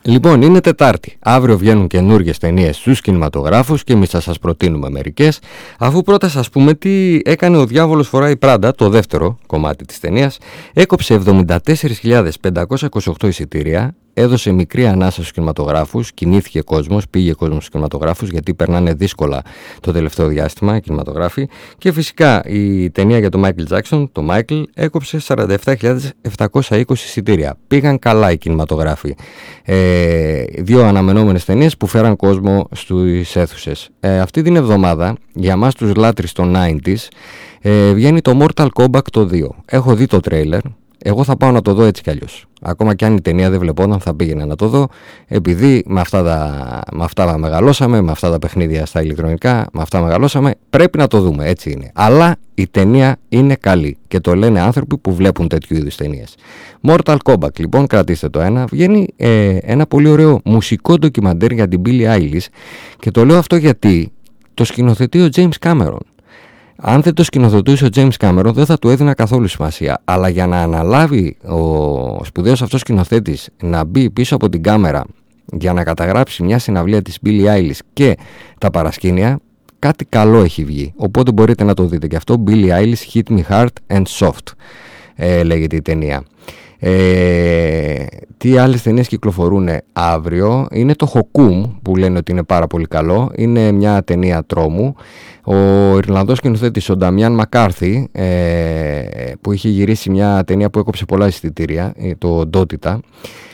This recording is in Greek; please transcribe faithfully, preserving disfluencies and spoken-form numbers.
Λοιπόν, είναι Τετάρτη. Αύριο βγαίνουν καινούργιες ταινίες στους κινηματογράφους και εμείς θα σας προτείνουμε μερικές. Αφού πρώτα σας πούμε τι έκανε Ο Διάβολος Φοράει Πράντα, το δεύτερο κομμάτι της ταινίας. Έκοψε εβδομήντα τέσσερις χιλιάδες πεντακόσια είκοσι οκτώ εισιτήρια. Έδωσε μικρή ανάσα στους κινηματογράφους, κινήθηκε κόσμος, πήγε κόσμος στους κινηματογράφους γιατί περνάνε δύσκολα το τελευταίο διάστημα οι κινηματογράφοι. Και φυσικά η ταινία για τον Μάικλ Τζάκσον, το Michael, έκοψε σαράντα επτά χιλιάδες επτακόσια είκοσι εισιτήρια. Πήγαν καλά οι κινηματογράφοι. Ε, δύο αναμενόμενες ταινίες που φέραν κόσμο στις αίθουσες. Ε, αυτή την εβδομάδα, για μας τους λάτρεις των ενενήντα, ε, βγαίνει το Mortal Kombat το δύο. Έχω δει το τρέιλερ. Εγώ θα πάω να το δω έτσι κι αλλιώς. Ακόμα κι αν η ταινία δεν βλεπόταν, θα πήγαινα να το δω. Επειδή με αυτά, τα, με αυτά μεγαλώσαμε, με αυτά τα παιχνίδια στα ηλεκτρονικά, με αυτά μεγαλώσαμε, πρέπει να το δούμε. Έτσι είναι. Αλλά η ταινία είναι καλή. Και το λένε άνθρωποι που βλέπουν τέτοιου είδους ταινίες. Mortal Kombat, λοιπόν, κρατήστε το ένα. Βγαίνει ε, ένα πολύ ωραίο μουσικό ντοκιμαντέρ για την Billie Eilish. Και το λέω αυτό γιατί το σκηνοθετεί ο James Cameron. Αν δεν το σκηνοθετούσε ο James Cameron δεν θα του έδινα καθόλου σημασία. Αλλά για να αναλάβει ο σπουδαίος αυτός σκηνοθέτης να μπει πίσω από την κάμερα για να καταγράψει μια συναυλία της Billie Eilish και τα παρασκήνια, κάτι καλό έχει βγει. Οπότε μπορείτε να το δείτε και αυτό. Billie Eilish Hit Me Hard and Soft ε, λέγεται η ταινία. Ε, τι άλλες ταινίες κυκλοφορούν αύριο? Είναι το Hokum που λένε ότι είναι πάρα πολύ καλό. Είναι μια ταινία τρόμου. Ο Ιρλανδός σκηνοθέτης ο Νταμιάν Μακάρθι, ε, που είχε γυρίσει μια ταινία που έκοψε πολλά εισιτήρια, το Ντότιτα,